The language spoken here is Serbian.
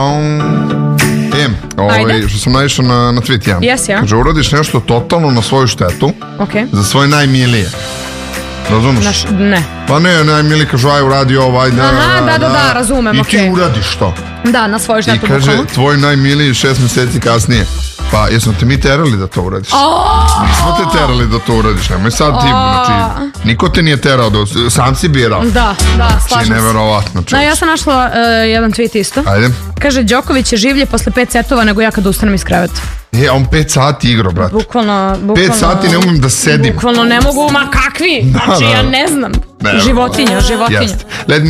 Što sam naišao na tweet jedan. Kaže, uradiš nešto totalno na svoju štetu za svoje najmilije. Razumeš? Ne. Pa ne, najmilije kažu, aj uradi ovo, ajde. Aha, da, razumem, I ti uradiš to. Da, na svoju štetu. I kaže, tvoj najmiliji 6 meseci kasnije. Pa, jesmo te mi terali da to uradiš? Nismo te terali da to uradiš, nemoj sad ti, znači, niko te nije terao, sam si birao. Da, slažem se. Neverovatno. Da, ja sam našla jedan tweet isto. Ajde. Kaže, Đoković je življe posle 5 setova nego ja kad ustanem iz kreveta. On 5 sati igrao, brate. Bukvalno. 5 sati ne umem da sedim. Bukvalno ne mogu, ma kakvi? Znači, ja ne znam. Životinja. Jeste.